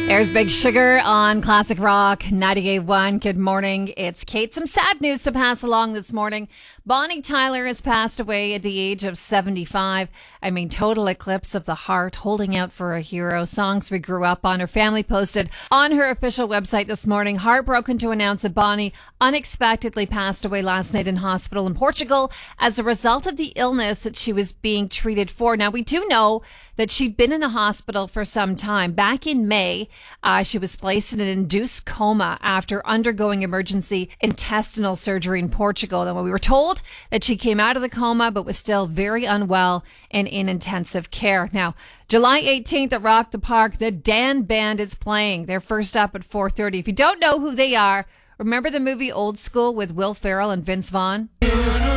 There's Big Sugar on Classic Rock 98.1. Good morning. It's Kate. Some sad news to pass along this morning. Bonnie Tyler has passed away at the age of 75. I mean, total eclipse of the heart, holding out for a hero. Songs we grew up on. Her family posted on her official website this morning, heartbroken to announce that Bonnie unexpectedly passed away last night in hospital in Portugal as a result of the illness that she was being treated for. Now, we do know that she'd been in the hospital for some time. Back in May, she was placed in an induced coma after undergoing emergency intestinal surgery in Portugal. And when we were told that she came out of the coma but was still very unwell and in intensive care. Now, July 18th at Rock the Park, the Dan Band is playing. They're first up at 4:30. If you don't know who they are, remember the movie Old School with Will Ferrell and Vince Vaughn?